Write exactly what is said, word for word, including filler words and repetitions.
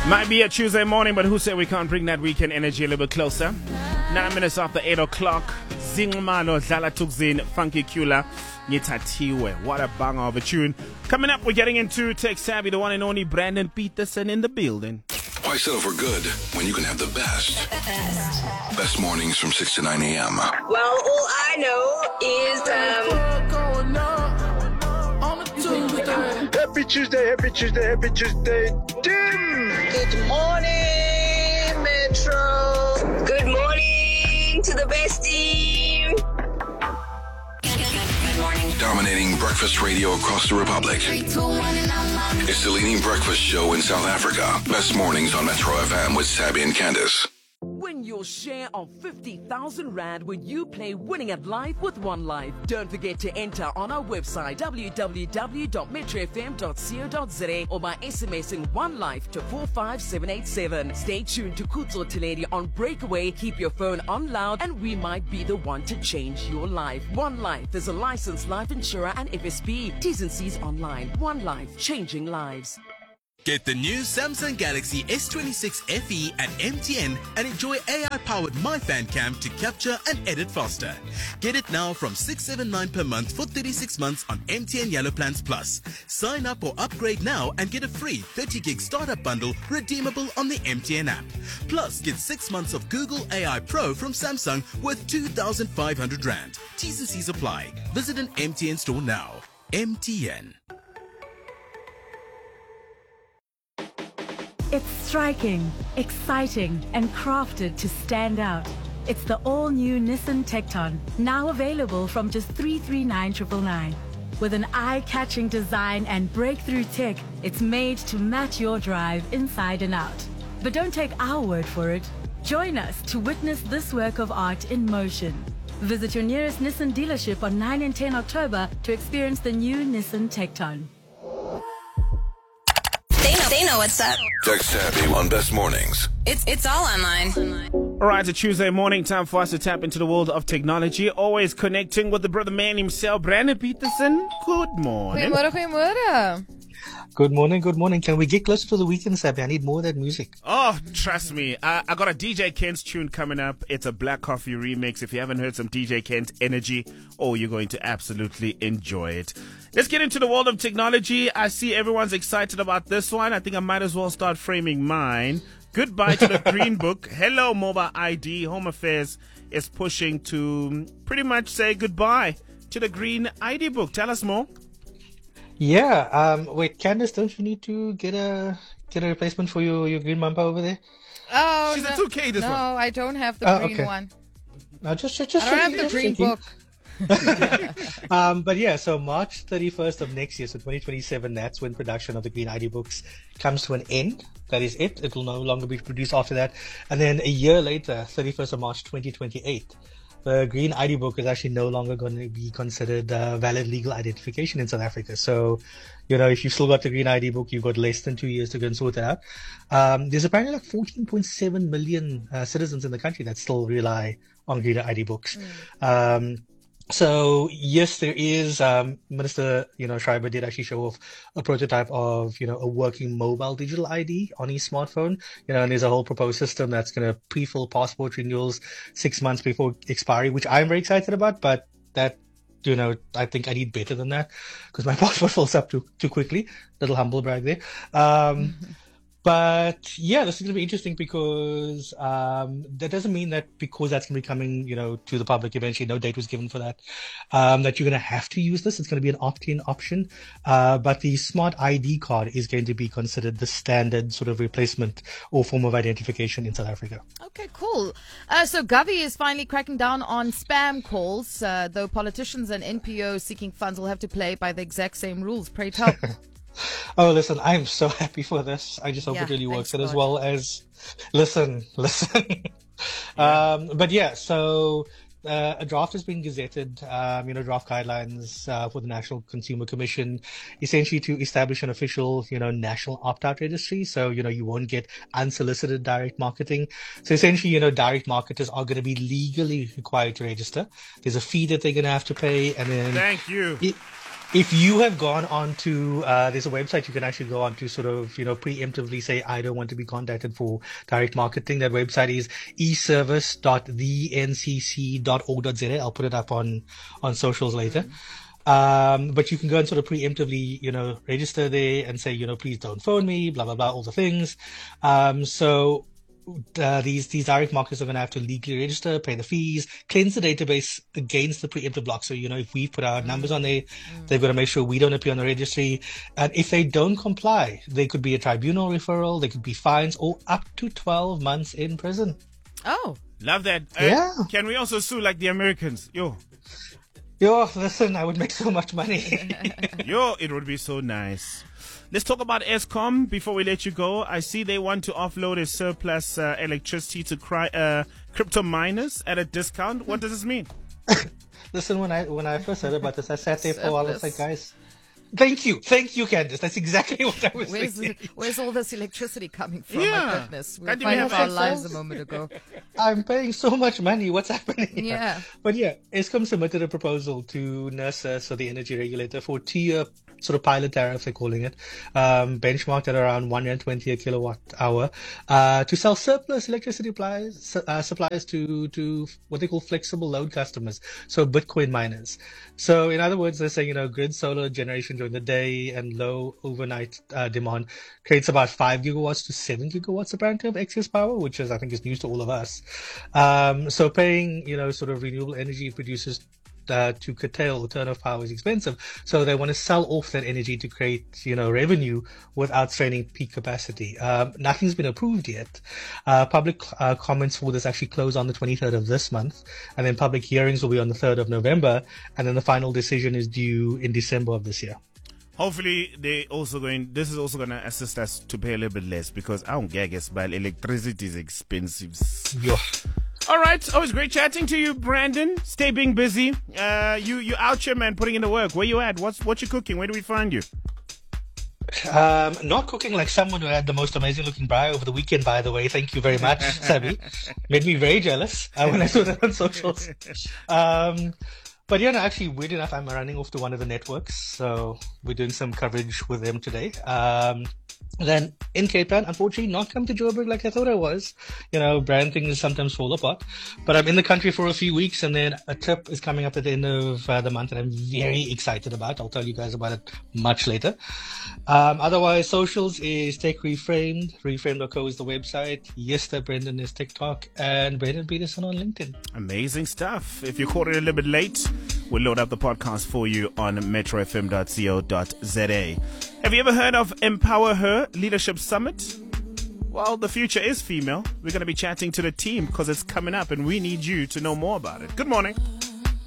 Might be a Tuesday morning, but who said we can't bring that weekend energy a little bit closer? Nine minutes after eight o'clock. Zingmano, Dlala Tukzin, Funky Kula, Nitatiwe. What a banger of a tune. Coming up, we're getting into Tech Savvy, the one and only Brandon Peterson in the building. Why settle for good when you can have the best? Best, best mornings from six to nine a.m. Well, all I know is, um... Happy Tuesday, happy Tuesday, happy Tuesday, Tim! Good morning, Metro! Good morning to the best team! Dominating breakfast radio across the Republic. It's the leading breakfast show in South Africa. Best mornings on Metro F M with Sabby and Candice. Win your share of fifty thousand rand when you play Winning at Life with One Life. Don't forget to enter on our website w w w dot metro f m dot co dot za or by SMSing One Life to four five seven eight seven. Stay tuned to Kutso Teledi on Breakaway. Keep your phone on loud and we might be the one to change your life. One Life is a licensed life insurer and F S P. T's and C's online. One Life, changing lives. Get the new Samsung Galaxy S twenty-six F E at M T N and enjoy A I-powered MyFanCam to capture and edit faster. Get it now from six seventy-nine per month for thirty-six months on M T N Yellow Plans Plus. Sign up or upgrade now and get a free thirty gig startup bundle redeemable on the M T N app. Plus, get six months of Google A I Pro from Samsung worth two thousand five hundred rand. T's and C's apply. Visit an M T N store now. M T N. It's striking, exciting, and crafted to stand out. It's the all-new Nissan Tecton, now available from just three hundred thirty-nine thousand nine hundred ninety-nine. With an eye-catching design and breakthrough tech, it's made to match your drive inside and out. But don't take our word for it. Join us to witness this work of art in motion. Visit your nearest Nissan dealership on nine and ten October to experience the new Nissan Tecton. They know, they know what's up. Tech Savvy on Best Mornings. It's it's all online. All right, it's a Tuesday morning, time for us to tap into the world of technology. Always connecting with the brother man himself, Brandon Peterson. Good morning. Goedemorgen, goedemorgen. Good morning, good morning. Can we get closer to the weekend, Sabby? I need more of that music. Oh, trust me. I, I got a D J Kent's tune coming up. It's a Black Coffee remix. If you haven't heard some D J Kent energy, oh, you're going to absolutely enjoy it. Let's get into the world of technology. I see everyone's excited about this one. I think I might as well start framing mine. Goodbye to the Green Book. Hello, Mobile I D. Home Affairs is pushing to pretty much say goodbye to the Green I D book. Tell us more. Yeah. Um. Wait, Candice, don't you need to get a get a replacement for your, your green bumper over there? Oh, She's no, a two K this no, one. I don't have the Oh, green okay. one. No, just just just I don't checking, have the just green checking. book. Um. But yeah, so March thirty-first of next year, so twenty twenty-seven, that's when production of the Green I D books comes to an end. That is it. It will no longer be produced after that. And then a year later, thirty-first of March twenty twenty-eight, the Green I D book is actually no longer going to be considered uh, valid legal identification in South Africa. So, you know, if you've still got the Green I D book, you've got less than two years to go and sort it out. Um, there's apparently like fourteen point seven million uh, citizens in the country that still rely on Green I D books. Mm. Um, So yes, there is. Um, Minister, you know, Schreiber did actually show off a prototype of, you know, a working mobile digital I D on his smartphone. You know, and there's a whole proposed system that's going to pre-fill passport renewals six months before expiry, which I'm very excited about. But that, you know, I think I need better than that because my passport fills up too too quickly. Little humble brag there. Um, But yeah, this is going to be interesting because um, that doesn't mean that because that's going to be coming, you know, to the public eventually, no date was given for that, um, that you're going to have to use this. It's going to be an opt-in option. Uh, but the Smart I D card is going to be considered the standard sort of replacement or form of identification in South Africa. Okay, cool. Uh, so Gavi is finally cracking down on spam calls, uh, though politicians and N P Os seeking funds will have to play by the exact same rules. Pray tell. Oh, listen, I'm so happy for this. I just hope Yeah, it really works thanks, out as God. well as, listen, listen. um, but yeah, so uh, a draft has been gazetted, um, you know, draft guidelines uh, for the National Consumer Commission, essentially to establish an official, you know, national opt-out registry. So, you know, you won't get unsolicited direct marketing. So essentially, you know, direct marketers are going to be legally required to register. There's a fee that they're going to have to pay. And then Thank you. It, if you have gone on to, uh, there's a website you can actually go on to sort of, you know, preemptively say, I don't want to be contacted for direct marketing. That website is e service dot the n c c dot org dot z a. I'll put it up on, on socials later. Um, but you can go and sort of preemptively, you know, register there and say, you know, please don't phone me, blah, blah, blah, all the things. Um, so, Uh, these these direct marketers are going to have to legally register, pay the fees, cleanse the database against the preemptive block. So, you know, if we put our numbers on there, mm. they've got to make sure we don't appear on the registry. And if they don't comply, there could be a tribunal referral, there could be fines, or up to twelve months in prison. Oh. Love that. Uh, yeah. Can we also sue like the Americans? Yo. Yo, listen, I would make so much money. Yo, it would be so nice. Let's talk about Eskom before we let you go. I see they want to offload a surplus uh, electricity to cry, uh, crypto miners at a discount. What does this mean? Listen, when I when I first heard about this, I sat there for a while. I was like, guys, thank you. Thank you, Candice. That's exactly what I was where's, thinking. Where's all this electricity coming from? Yeah. My goodness. We were Can't fighting even for have our headphones. lives a moment ago. I'm paying so much money. What's happening? Yeah. But yeah, Eskom submitted a proposal to NERSA, so the energy regulator, for two-year sort of pilot tariff, they're calling it, um, benchmarked at around one hundred twenty a kilowatt hour, uh, to sell surplus electricity supplies, uh, supplies to, to what they call flexible load customers, so Bitcoin miners. So in other words, they're saying, you know, grid solar generation during the day and low overnight uh, demand creates about five gigawatts to seven gigawatts apparently of excess power, which is, I think, is news to all of us. Um, so paying, you know, sort of renewable energy producers Uh, to curtail the turn of power is expensive, so they want to sell off that energy to create, you know, revenue without straining peak capacity. Um, nothing's been approved yet. Uh, public uh, comments for this actually close on the twenty-third of this month, and then public hearings will be on the third of November, and then the final decision is due in December of this year. Hopefully, they also going. This is also going to assist us to pay a little bit less, because I don't guess, but electricity is expensive. Yeah. All right, always great chatting to you, Brandon. Stay being busy. Uh, you you out here, man, putting in the work. Where you at? What's what you cooking? Where do we find you? Um, not cooking like someone who had the most amazing looking braai over the weekend, by the way. Thank you very much, Sabi. Made me very jealous uh, when I saw that on socials. Um, but yeah, no, actually, weird enough, I'm running off to one of the networks, so we're doing some coverage with them today. Um, Then in Cape Town, unfortunately, not come to Joburg like I thought I was. You know, brand things sometimes fall apart. But I'm in the country for a few weeks, and then a trip is coming up at the end of uh, the month that I'm very excited about. I'll tell you guys about it much later. Um, otherwise, socials is Tech Reframed. Reframed dot co is the website. Yester Brendan is TikTok, and Brendan Peterson on LinkedIn. Amazing stuff. If you caught it a little bit late, we'll load up the podcast for you on metro f m dot co dot z a. Have you ever heard of Empower Her Leadership Summit? Well, the future is female. We're going to be chatting to the team because it's coming up and we need you to know more about it. Good morning.